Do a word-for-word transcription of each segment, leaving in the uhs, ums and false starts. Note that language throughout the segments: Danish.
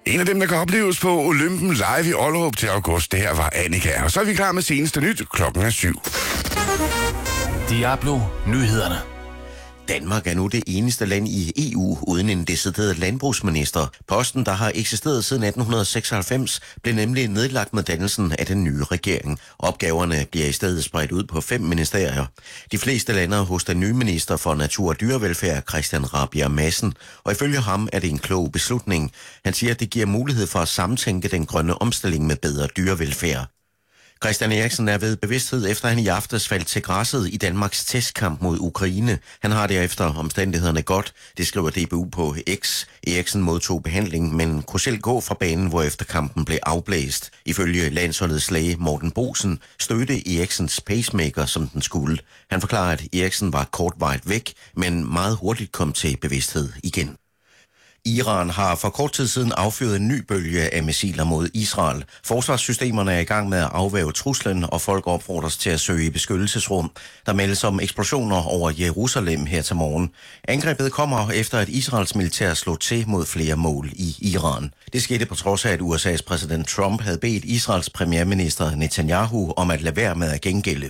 En af dem, der kan opleves på Olympen live i Ollerup til august, det her var Annika. Og så er vi klar med seneste nyt. Klokken er syv. Diablo Nyhederne. Danmark er nu det eneste land i E U uden en decideret landbrugsminister. Posten, der har eksisteret siden atten seksoghalvfems, blev nemlig nedlagt med dannelsen af den nye regering. Opgaverne bliver i stedet spredt ud på fem ministerier. De fleste lander hos den nye minister for natur og dyrevelfærd, Christian Rabjerg Madsen, og ifølge ham er det en klog beslutning. Han siger, at det giver mulighed for at samtænke den grønne omstilling med bedre dyrevelfærd. Christian Eriksen er ved bevidsthed, efter han i aftes faldt til græsset i Danmarks testkamp mod Ukraine. Han har derefter omstændighederne godt, det skriver D B U på X. Eriksen modtog behandling, men kunne selv gå fra banen, hvorefter kampen blev afblæst. Ifølge landsholdets læge Morten Bosen stødte Eriksens pacemaker, som den skulle. Han forklarer, at Eriksen var kortvarigt væk, men meget hurtigt kom til bevidsthed igen. Iran har for kort tid siden affyret en ny bølge af missiler mod Israel. Forsvarssystemerne er i gang med at afværge truslen, og folk opfordres til at søge i beskyttelsesrum. Der meldes om eksplosioner over Jerusalem her til morgen. Angrebet kommer efter, at Israels militær slog til mod flere mål i Iran. Det skete på trods af, at U S A's præsident Trump havde bedt Israels premierminister Netanyahu om at lade være med at gengælde.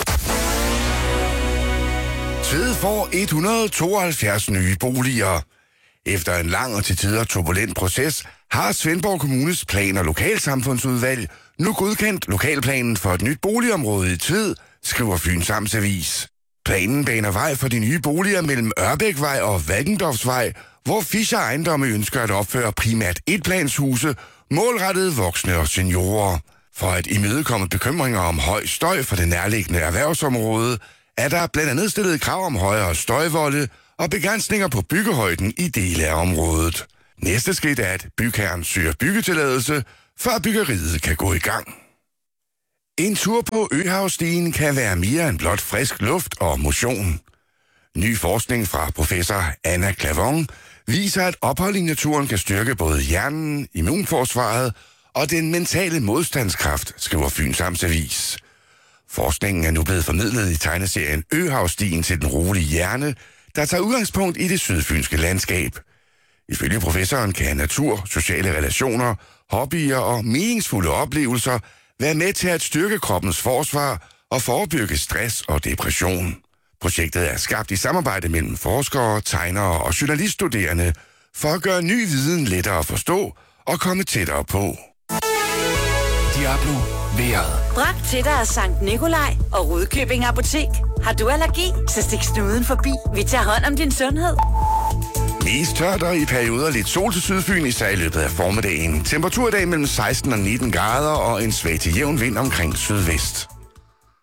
Tved får et hundrede og tooghalvfjerds nye boliger. Efter en lang og til tider turbulent proces, har Svendborg Kommunes plan- og lokalsamfundsudvalg nu godkendt lokalplanen for et nyt boligområde i Tved, skriver Fyns Amtsavis. Planen baner vej for de nye boliger mellem Ørbækvej og Valkendorfsvej, hvor Fischer Ejendomme ønsker at opføre primært etplanshuse, målrettede voksne og seniorer. For at imødekomme bekymringer om høj støj for det nærliggende erhvervsområde, er der blandt andet stillet krav om højere støjvolde og begrænsninger på byggehøjden i dele af området. Næste skridt er, at bygherren søger byggetilladelse, før byggeriet kan gå i gang. En tur på Øhavsstien kan være mere end blot frisk luft og motion. Ny forskning fra professor Anna Clavon viser, at ophold i naturen kan styrke både hjernen, immunforsvaret og den mentale modstandskraft, skriver Fyns Amtsavis. Forskningen er nu blevet formidlet i tegneserien Øhavsstien til den rolige hjerne, der tager udgangspunkt i det sydfynske landskab. Ifølge professoren kan natur, sociale relationer, hobbyer og meningsfulde oplevelser være med til at styrke kroppens forsvar og forebygge stress og depression. Projektet er skabt i samarbejde mellem forskere, tegnere og journaliststuderende for at gøre ny viden lettere at forstå og komme tættere på. Diablo Vejret. Bragt til dig af Sankt Nikolaj og Rudkøbing Apotek. Har du allergi, så stik snuden forbi. Vi tager hånd om din sundhed. Mest tørt og i perioder lidt sol til Sydfyn, især i løbet af formiddagen. Temperatur i dag mellem seksten og nitten grader og en svag til jævn vind omkring sydvest.